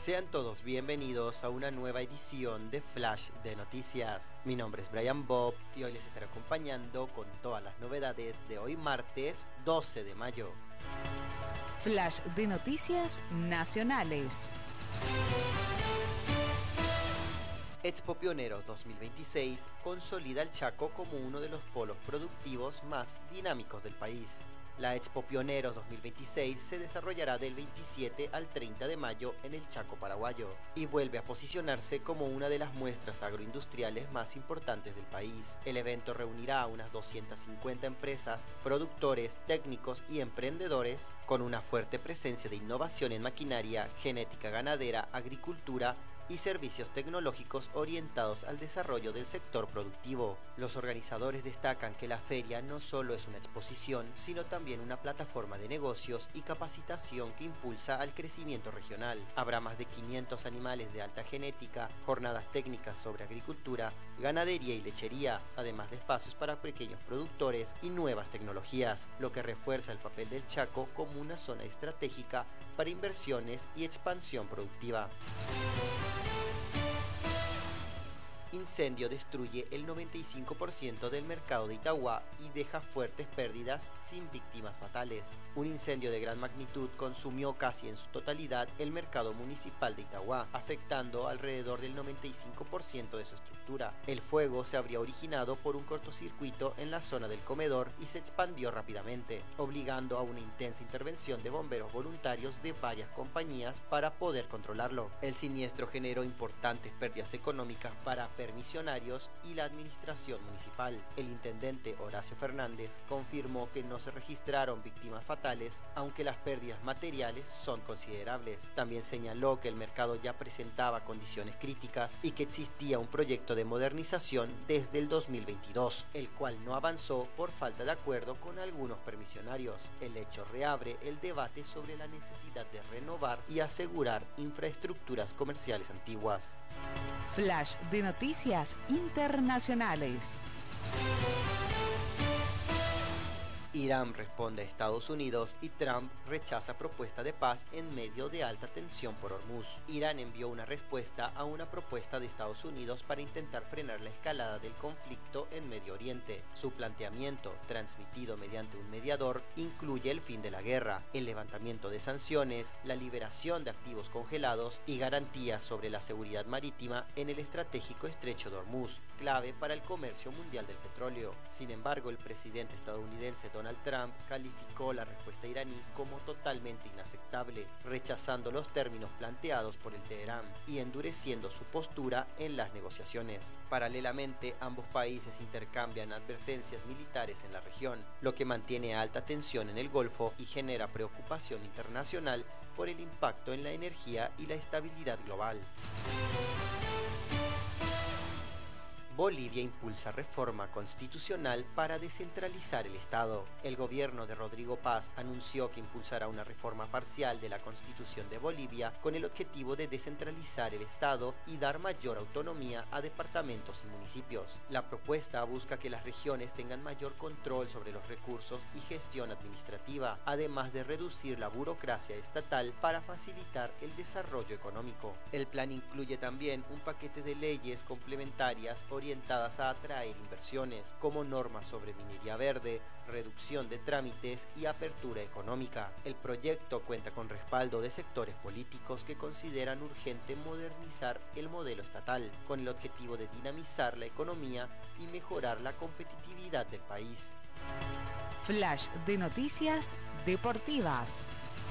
Sean todos bienvenidos a una nueva edición de Flash de Noticias. Mi nombre es Brian Bob y hoy les estaré acompañando con todas las novedades de hoy martes 12 de mayo. Flash de Noticias Nacionales. Expo Pioneros 2026 consolida el Chaco como uno de los polos productivos más dinámicos del país. La Expo Pioneros 2026 se desarrollará del 27 al 30 de mayo en el Chaco paraguayo y vuelve a posicionarse como una de las muestras agroindustriales más importantes del país. El evento reunirá a unas 250 empresas, productores, técnicos y emprendedores con una fuerte presencia de innovación en maquinaria, genética ganadera, agricultura y servicios tecnológicos orientados al desarrollo del sector productivo. Los organizadores destacan que la feria no solo es una exposición, sino también una plataforma de negocios y capacitación que impulsa al crecimiento regional. Habrá más de 500 animales de alta genética, jornadas técnicas sobre agricultura, ganadería y lechería, además de espacios para pequeños productores y nuevas tecnologías, lo que refuerza el papel del Chaco como una zona estratégica para inversiones y expansión productiva. Incendio destruye el 95% del mercado de Itagua y deja fuertes pérdidas sin víctimas fatales. Un incendio de gran magnitud consumió casi en su totalidad el mercado municipal de Itagua, afectando alrededor del 95% de su estructura. El fuego se habría originado por un cortocircuito en la zona del comedor y se expandió rápidamente, obligando a una intensa intervención de bomberos voluntarios de varias compañías para poder controlarlo. El siniestro generó importantes pérdidas económicas para permisionarios y la administración municipal. El intendente Horacio Fernández confirmó que no se registraron víctimas fatales, aunque las pérdidas materiales son considerables. También señaló que el mercado ya presentaba condiciones críticas y que existía un proyecto de modernización desde el 2022, el cual no avanzó por falta de acuerdo con algunos permisionarios. El hecho reabre el debate sobre la necesidad de renovar y asegurar infraestructuras comerciales antiguas. Flash de Noticias Internacionales. Irán responde a Estados Unidos y Trump rechaza propuesta de paz en medio de alta tensión por Hormuz. Irán envió una respuesta a una propuesta de Estados Unidos para intentar frenar la escalada del conflicto en Medio Oriente. Su planteamiento, transmitido mediante un mediador, incluye el fin de la guerra, el levantamiento de sanciones, la liberación de activos congelados y garantías sobre la seguridad marítima en el estratégico estrecho de Hormuz, clave para el comercio mundial del petróleo. Sin embargo, el presidente estadounidense Donald Trump calificó la respuesta iraní como totalmente inaceptable, rechazando los términos planteados por el Teherán y endureciendo su postura en las negociaciones. Paralelamente, ambos países intercambian advertencias militares en la región, lo que mantiene alta tensión en el Golfo y genera preocupación internacional por el impacto en la energía y la estabilidad global. Bolivia impulsa reforma constitucional para descentralizar el Estado. El gobierno de Rodrigo Paz anunció que impulsará una reforma parcial de la Constitución de Bolivia con el objetivo de descentralizar el Estado y dar mayor autonomía a departamentos y municipios. La propuesta busca que las regiones tengan mayor control sobre los recursos y gestión administrativa, además de reducir la burocracia estatal para facilitar el desarrollo económico. El plan incluye también un paquete de leyes complementarias orientadas a atraer inversiones, como normas sobre minería verde, reducción de trámites y apertura económica. El proyecto cuenta con respaldo de sectores políticos que consideran urgente modernizar el modelo estatal, con el objetivo de dinamizar la economía y mejorar la competitividad del país. Flash de Noticias Deportivas.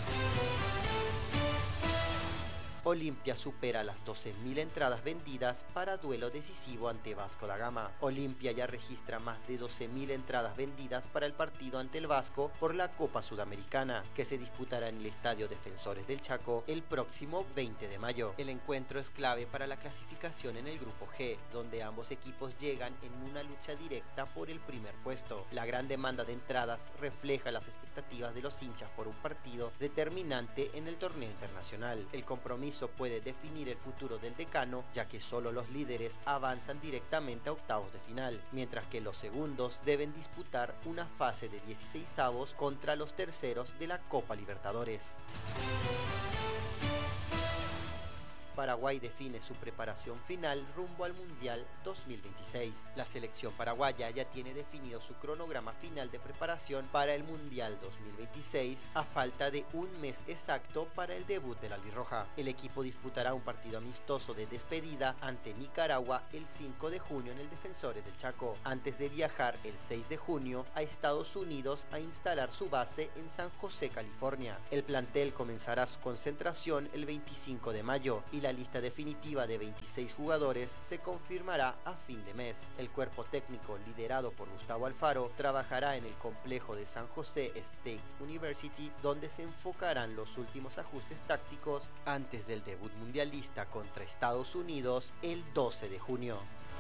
Olimpia supera las 12.000 entradas vendidas para duelo decisivo ante Vasco da Gama. Olimpia ya registra más de 12.000 entradas vendidas para el partido ante el Vasco por la Copa Sudamericana, que se disputará en el Estadio Defensores del Chaco el próximo 20 de mayo. El encuentro es clave para la clasificación en el Grupo G, donde ambos equipos llegan en una lucha directa por el primer puesto. La gran demanda de entradas refleja las expectativas de los hinchas por un partido determinante en el torneo internacional. El compromiso puede definir el futuro del decano, ya que solo los líderes avanzan directamente a octavos de final, mientras que los segundos deben disputar una fase de 16avos contra los terceros de la Copa Libertadores. Paraguay define su preparación final rumbo al Mundial 2026. La selección paraguaya ya tiene definido su cronograma final de preparación para el Mundial 2026 a falta de un mes exacto para el debut del albirroja. El equipo disputará un partido amistoso de despedida ante Nicaragua el 5 de junio en el Defensores del Chaco, antes de viajar el 6 de junio a Estados Unidos a instalar su base en San José, California. El plantel comenzará su concentración el 25 de mayo y la lista definitiva de 26 jugadores se confirmará a fin de mes. El cuerpo técnico liderado por Gustavo Alfaro trabajará en el complejo de San José State University, donde se enfocarán los últimos ajustes tácticos antes del debut mundialista contra Estados Unidos el 12 de junio.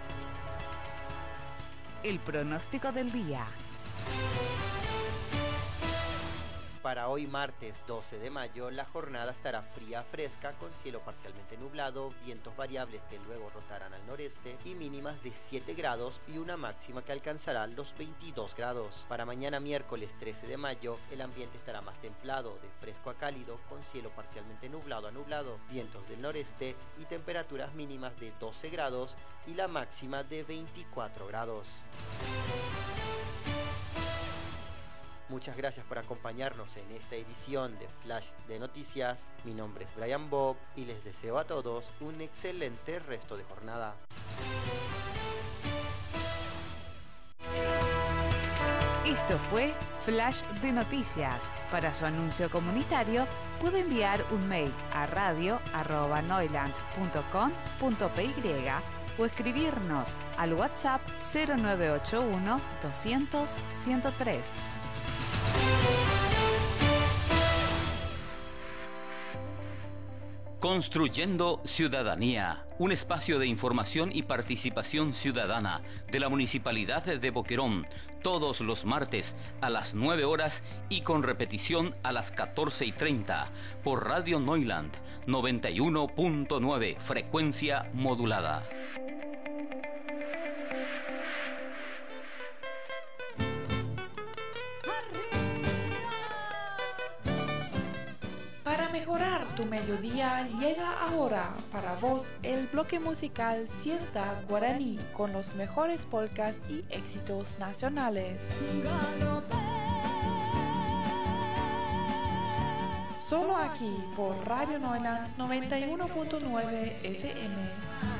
El pronóstico del día. Para hoy martes 12 de mayo, la jornada estará fría a fresca con cielo parcialmente nublado, vientos variables que luego rotarán al noreste y mínimas de 7 grados y una máxima que alcanzará los 22 grados. Para mañana miércoles 13 de mayo, el ambiente estará más templado, de fresco a cálido, con cielo parcialmente nublado a nublado, vientos del noreste y temperaturas mínimas de 12 grados y la máxima de 24 grados. Muchas gracias por acompañarnos en esta edición de Flash de Noticias. Mi nombre es Brian Bob y les deseo a todos un excelente resto de jornada. Esto fue Flash de Noticias. Para su anuncio comunitario puede enviar un mail a radio@noiland.com.py o escribirnos al WhatsApp 0981 200 103. Construyendo Ciudadanía, un espacio de información y participación ciudadana de la Municipalidad de Boquerón, todos los martes a las 9 horas y con repetición a las 14:30 por Radio Noiland 91.9, frecuencia modulada. Para mejorar tu mediodía llega ahora para vos el bloque musical Siesta Guaraní con los mejores polcas y éxitos nacionales. Solo aquí por Radio Noiland 91.9 FM.